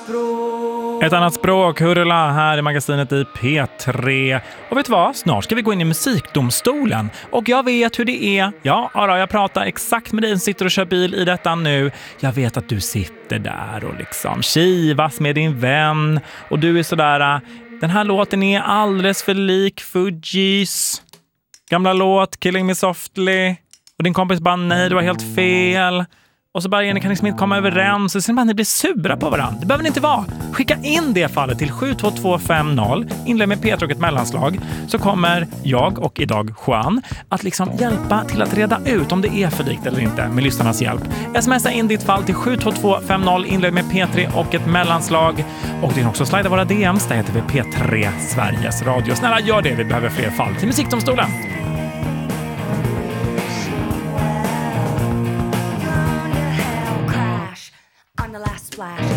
Ett annat språk, hurra, här i magasinet i P3. Och vet du vad? Snart ska vi gå in i musikdomstolen. Och jag vet hur det är. Ja, jag pratar exakt med dig som sitter och kör bil i detta nu. Jag vet att du sitter där och liksom kivas med din vän. Och du är sådär, den här låten är alldeles för lik Fugees gamla låt, Killing Me Softly. Och din kompis bara, nej, du har helt fel. Och så bara, ni kan liksom inte komma överens. Och sen bara, ni blir sura på varandra. Det behöver ni inte vara. Skicka in det fallet till 72250. Inled med Petra och ett mellanslag. Så kommer jag och idag Juan att liksom hjälpa till att reda ut om det är för likt eller inte med lyssnarnas hjälp. Smsa in ditt fall till 72250. Inled med P3 och ett mellanslag. Och det är också slida våra DMs. Där heter vi P3 Sveriges Radio. Snälla, gör det. Vi behöver fler fall till musikdomstolen. On the last splash.